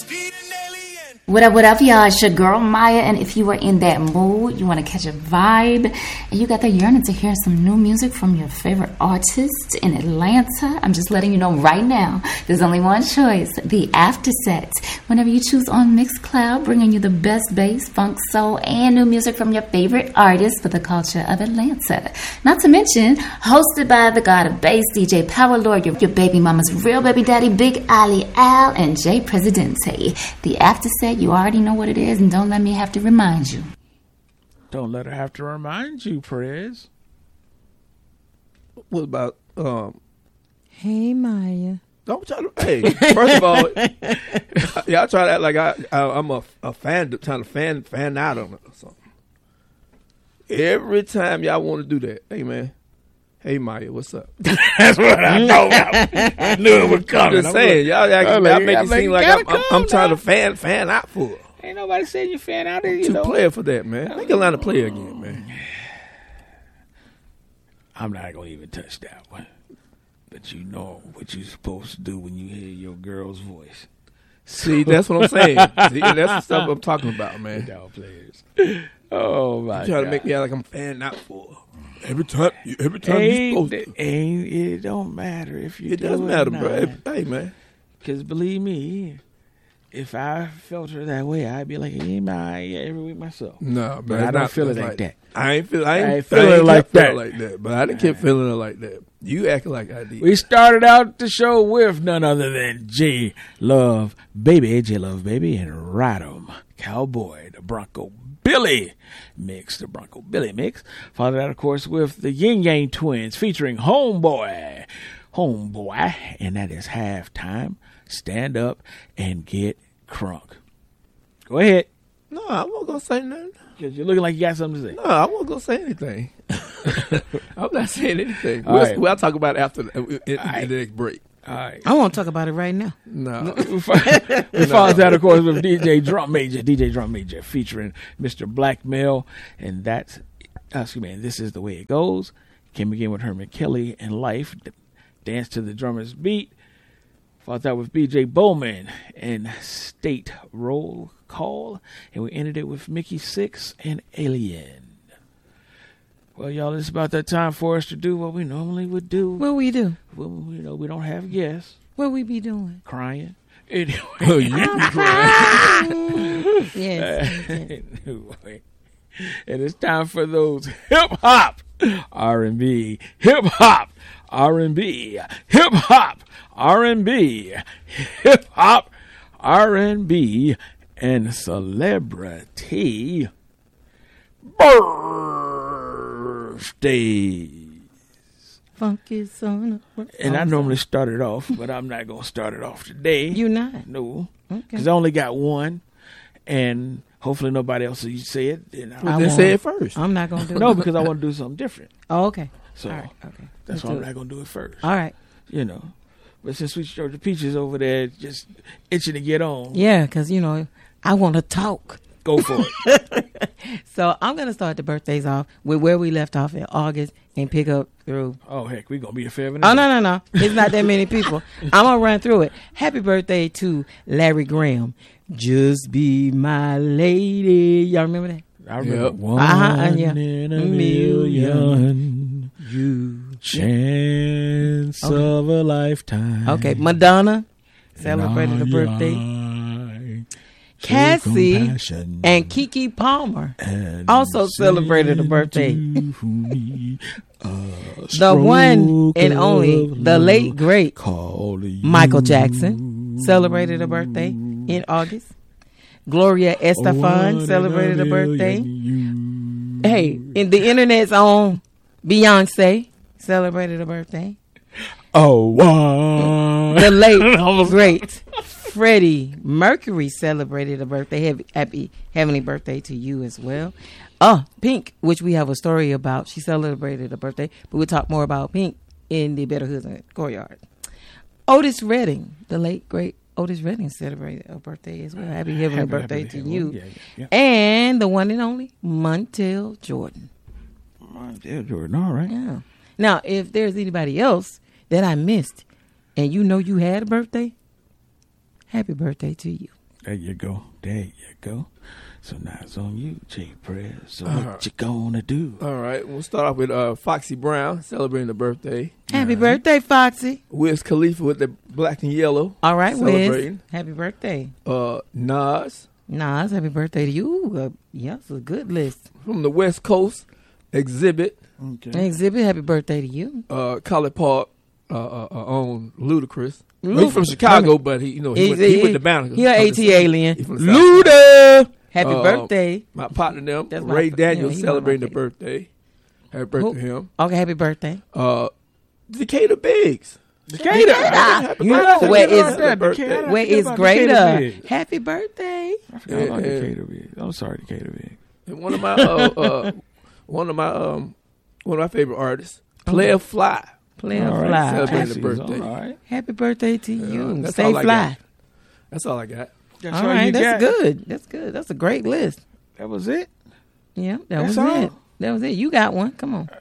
What up, y'all? It's your girl, Maya, and if you are in that mood, you want to catch a vibe, and you got that yearning to hear some new music from your favorite artist in Atlanta, I'm just letting you know right now, there's only one choice, The After Set. Whenever you choose on Mixcloud, bringing you the best bass, funk, soul, and new music from your favorite artists for the culture of Atlanta. Not to mention, hosted by the god of bass, DJ Power Lord, your baby mama's real baby daddy, Big Ali Al, and Jay Presidente. The After Set, you already know what it is, and don't let me have to remind you. Don't let her have to remind you, Prez. What about Hey, Maya. don't try to. Hey, first of all, y'all try to act like I'm a fan, trying to fan out on it or something. Every time y'all want to do that, hey man, hey Maya, what's up? That's what I know. I knew it was coming. I'm just saying, y'all make it seem like I'm trying to fan out for it. Ain't nobody saying you fan out. Too player for that, man. Make a line of player again, man. I'm not gonna even touch that one. But you know what you're supposed to do when you hear your girl's voice. See, that's what I'm saying. See, that's the stuff I'm talking about, man. Y'all players. Oh my! You trying to make me out like I'm fan out for every time you supposed to. It don't matter if you. It doesn't matter, bro. Hey, man. Because believe me, if I felt her that way, I'd be like, hey, every week myself. No, but I don't feel it like that. I ain't feeling it like that. But I didn't keep feeling it like that. You acting like I did. We started out the show with none other than J Love Baby, and Ride 'em Cowboy, the Bronco Billy mix, Followed that, of course, with the Yin Yang Twins featuring Homeboy, and that is Halftime. Stand up and get crunk. Go ahead. No, I wasn't gonna say nothing. Because you're looking like you got something to say. No, I wasn't gonna say anything. I'm not saying anything. We'll talk about it after the next break. All right. I want to talk about it right now. No. We followed that, of course, with DJ Drum Major featuring Mr. Blackmail, and that's, This Is the Way It Goes. Came again with Herman Kelly and Life, Dance to the Drummer's Beat. Followed that with BJ Bowman and State Roll Call, and we ended it with Mickey Six and Alien. Well, y'all, it's about that time for us to do what we normally would do. What we do? Well, we don't have guests. What we be doing? Crying. Anyway. Yes. Anyway. And it's time for those hip-hop R&B, hip-hop R&B, hip-hop R&B, hip-hop R&B, and celebrity birthdays. Funky son. And I normally start it off, but I'm not going to start it off today. You not? No. Okay. Because I only got one, and hopefully nobody else will say it. Then say it first. I'm not going to do it. No, because I want to do something different. Oh, okay. So all right. Okay. That's why I'm not going to do it first. All right. But since Sweet Georgia Peaches over there just itching to get on. Yeah, because, I want to talk. Go for it. So I'm going to start the birthdays off with where we left off in August and pick up through. Oh, heck, we're going to be a fair Oh, no. It's not that many people. I'm going to run through it. Happy birthday to Larry Graham. Just be my lady. Y'all remember that? I remember. Yep. One yeah. in a million. Chance of a lifetime. Okay, Madonna celebrated her birthday. Cassie and Kiki Palmer also celebrated a birthday. The one and only, the late great Michael Jackson celebrated a birthday in August. Gloria Estefan celebrated a birthday. Hey, in the internet's own Beyonce celebrated a birthday. The late great Freddie Mercury celebrated a birthday. Happy heavenly birthday to you as well. Pink, which we have a story about, she celebrated a birthday, but we'll talk more about Pink in the Better Hoods and Courtyard. Otis Redding, the late great Otis Redding celebrated a birthday as well. Happy heavenly birthday to you. Yeah. And the one and only Montel Jordan. Montel Jordan, all right. Yeah. Now, if there's anybody else that I missed and you know you had a birthday, happy birthday to you. There you go. So now it's on you, J. Prez. So what you gonna do? All right, we'll start off with Foxy Brown celebrating the birthday. Happy birthday, Foxy. Wiz Khalifa with the black and yellow. All right, Wiz. Celebrating. Happy birthday. Nas. Nas, happy birthday to you. Yeah, it's a good list. From the West Coast, Exhibit. Okay. Exhibit, happy birthday to you. College Park on Ludacris. He's from Chicago, but he went to Banner. He an AT alien. He from the South. Luda. Happy birthday. My partner them, That's Ray my- Daniels, yeah, he celebrating my the birthday. Happy birthday to him. Okay, happy birthday. Decatur Biggs. Decatur. Happy You know birthday. where is- Happy birthday. Where is about Greater? Decatur Big. Happy birthday. I forgot about Yeah. Decatur Big. I'm sorry, Decatur Big. And one of my favorite artists, Player Fly. Player All right. fly. Celebrating Pisces, the birthday. All right. Happy birthday to you. that's Stay all I fly. got. That's all I got. That's All all right, you that's got? good. That's good. That's a great list. That was it? Yeah, that That's was all? it. That was it. You got one. Come on.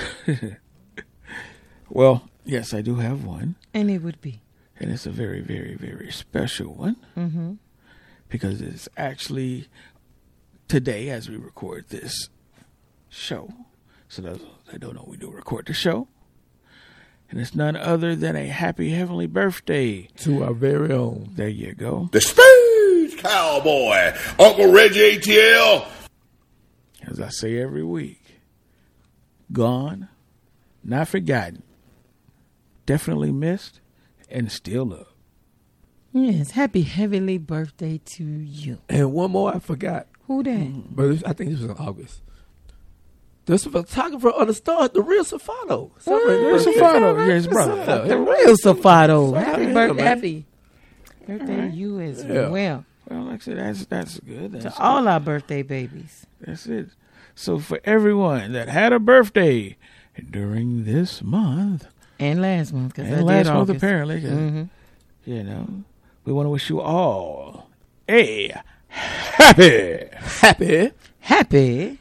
Well, yes, I do have one. And it would be. And it's a very, very, very special one. Mm-hmm. Because it's actually today as we record this show. So those that don't know, we do record the show. And it's none other than a happy heavenly birthday. To our very own. There you go. The Space Cowboy, Uncle Reggie ATL. As I say every week, gone, not forgotten, definitely missed, and still loved. Yes, happy heavenly birthday to you. And one more I forgot. Who that? But I think this was in August. The photographer of the stars, the real Safado. Real Safado, yeah, his brother. The real Safado. Shout out Happy to him, birthday. man. Happy birthday to you as Yeah. well. Well, like I said, that's good. To That's all our birthday babies. That's it. So for everyone that had a birthday during this month, And last month. Cause I and did last month August. apparently, 'cause, Mhm. you know, we want to wish you all a happy Happy.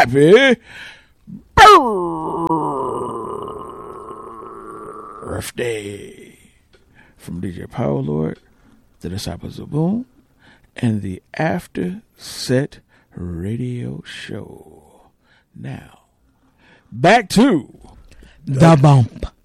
birthday from DJ Power Lord, the Disciples of Boom, and the After Set Radio Show. Now, back to The bump.